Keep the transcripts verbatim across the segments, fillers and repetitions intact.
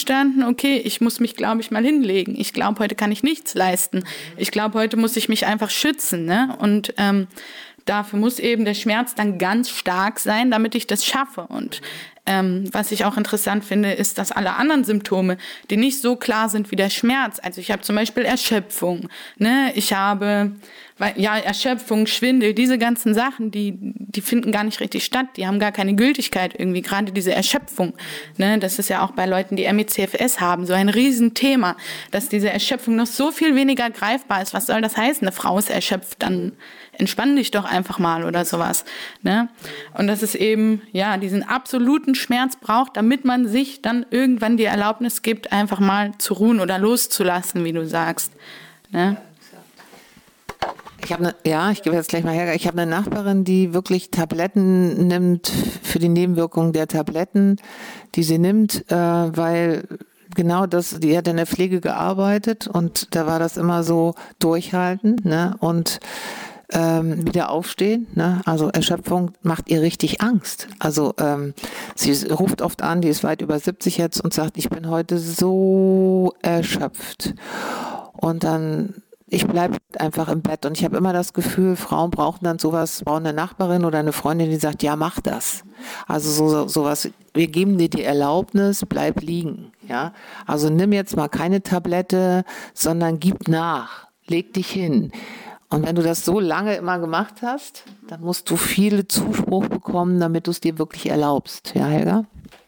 verstanden, okay, ich muss mich, glaube ich, mal hinlegen. Ich glaube, heute kann ich nichts leisten. Ich glaube, heute muss ich mich einfach schützen. Ne? Und ähm, dafür muss eben der Schmerz dann ganz stark sein, damit ich das schaffe. Und ähm, was ich auch interessant finde, ist, dass alle anderen Symptome, die nicht so klar sind wie der Schmerz, also ich habe zum Beispiel Erschöpfung, ne? Ich habe ja Erschöpfung, Schwindel, diese ganzen Sachen, die die finden gar nicht richtig statt, die haben gar keine Gültigkeit irgendwie, gerade diese Erschöpfung, ne? Das ist ja auch bei Leuten, die M E C F S haben, so ein Riesenthema, dass diese Erschöpfung noch so viel weniger greifbar ist. Was soll das heißen? Eine Frau ist erschöpft, dann entspann dich doch einfach mal oder sowas. Ne? Und dass es eben ja diesen absoluten Schmerz braucht, damit man sich dann irgendwann die Erlaubnis gibt, einfach mal zu ruhen oder loszulassen, wie du sagst. Ne? Ich habe ne, ja, ich gebe jetzt gleich mal her. Ich habe eine Nachbarin, die wirklich Tabletten nimmt für die Nebenwirkungen der Tabletten, die sie nimmt, äh, weil genau das, die hat in der Pflege gearbeitet und da war das immer so durchhalten, ne? Und Ähm, wieder aufstehen, ne? Also Erschöpfung macht ihr richtig Angst. Also ähm, sie ruft oft an, die ist weit über siebzig jetzt und sagt, ich bin heute so erschöpft. Und dann, ich bleibe einfach im Bett und ich habe immer das Gefühl, Frauen brauchen dann sowas, brauchen eine Nachbarin oder eine Freundin, die sagt, ja, mach das. Also so sowas, wir geben dir die Erlaubnis, bleib liegen. Ja? Also nimm jetzt mal keine Tablette, sondern gib nach, leg dich hin. Und wenn du das so lange immer gemacht hast, dann musst du viel Zuspruch bekommen, damit du es dir wirklich erlaubst. Ja, Helga?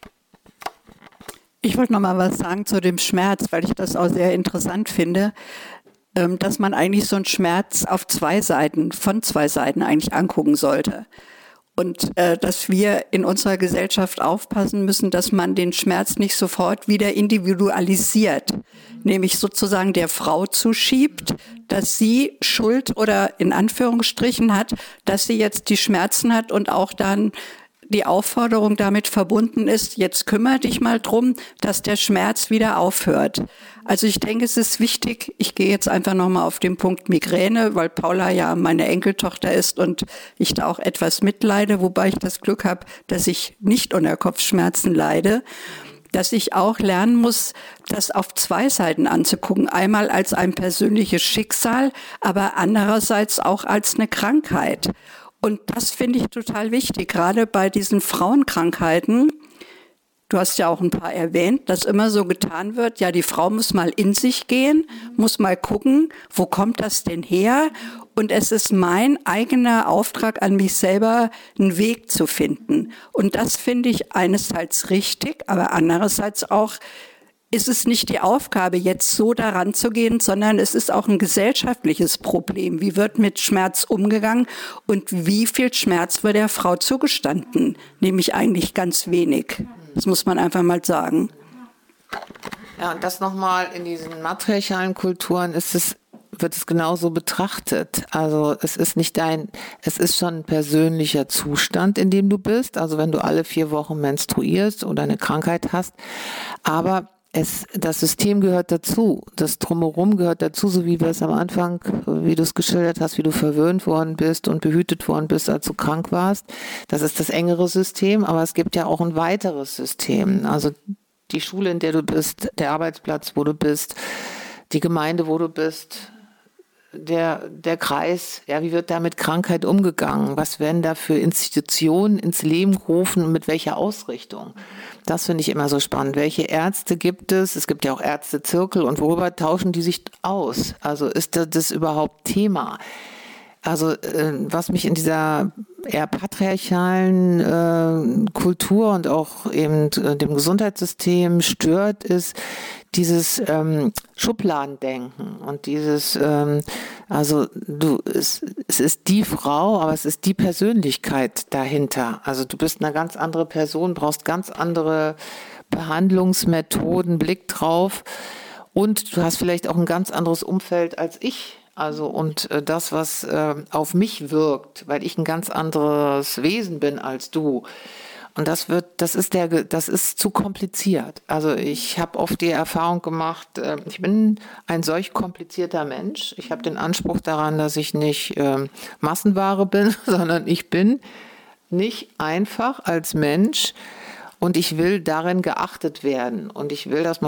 Ich wollte noch mal was sagen zu dem Schmerz, weil ich das auch sehr interessant finde, dass man eigentlich so einen Schmerz auf zwei Seiten, von zwei Seiten eigentlich angucken sollte. Und äh, dass wir in unserer Gesellschaft aufpassen müssen, dass man den Schmerz nicht sofort wieder individualisiert, nämlich sozusagen der Frau zuschiebt, dass sie Schuld oder in Anführungsstrichen hat, dass sie jetzt die Schmerzen hat und auch dann die Aufforderung damit verbunden ist, jetzt kümmere dich mal drum, dass der Schmerz wieder aufhört. Also ich denke, es ist wichtig, ich gehe jetzt einfach nochmal auf den Punkt Migräne, weil Paula ja meine Enkeltochter ist und ich da auch etwas mitleide, wobei ich das Glück habe, dass ich nicht unter Kopfschmerzen leide, dass ich auch lernen muss, das auf zwei Seiten anzugucken. Einmal als ein persönliches Schicksal, aber andererseits auch als eine Krankheit. Und das finde ich total wichtig, gerade bei diesen Frauenkrankheiten. Du hast ja auch ein paar erwähnt, dass immer so getan wird, ja, die Frau muss mal in sich gehen, muss mal gucken, wo kommt das denn her? Und es ist mein eigener Auftrag an mich selber, einen Weg zu finden. Und das finde ich einerseits richtig, aber andererseits auch ist es nicht die Aufgabe, jetzt so daran zu gehen, sondern es ist auch ein gesellschaftliches Problem. Wie wird mit Schmerz umgegangen und wie viel Schmerz wird der Frau zugestanden? Nämlich eigentlich ganz wenig. Das muss man einfach mal sagen. Ja, und das nochmal in diesen matriarchalen Kulturen ist es, wird es genauso betrachtet. Also es ist nicht dein, es ist schon ein persönlicher Zustand, in dem du bist. Also wenn du alle vier Wochen menstruierst oder eine Krankheit hast. Aber Es, das System gehört dazu, das Drumherum gehört dazu, so wie wir es am Anfang, wie du es geschildert hast, wie du verwöhnt worden bist und behütet worden bist, als du krank warst. Das ist das engere System, aber es gibt ja auch ein weiteres System. Also die Schule, in der du bist, der Arbeitsplatz, wo du bist, die Gemeinde, wo du bist, der, der Kreis, ja, wie wird da mit Krankheit umgegangen? Was werden da für Institutionen ins Leben gerufen und mit welcher Ausrichtung? Das finde ich immer so spannend. Welche Ärzte gibt es? Es gibt ja auch Ärztezirkel und worüber tauschen die sich aus? Also ist das, das überhaupt Thema? Also äh, was mich in dieser eher patriarchalen äh, Kultur und auch eben äh, dem Gesundheitssystem stört, ist dieses ähm, Schubladendenken und dieses, ähm, also du, es, es ist die Frau, aber es ist die Persönlichkeit dahinter. Also du bist eine ganz andere Person, brauchst ganz andere Behandlungsmethoden, Blick drauf und du hast vielleicht auch ein ganz anderes Umfeld als ich. Also und äh, das, was äh, auf mich wirkt, weil ich ein ganz anderes Wesen bin als du. Und das wird, das ist der, das ist zu kompliziert. Also ich habe oft die Erfahrung gemacht, äh, ich bin ein solch komplizierter Mensch. Ich habe den Anspruch daran, dass ich nicht äh, Massenware bin, sondern ich bin nicht einfach als Mensch. Und ich will darin geachtet werden. Und ich will, dass man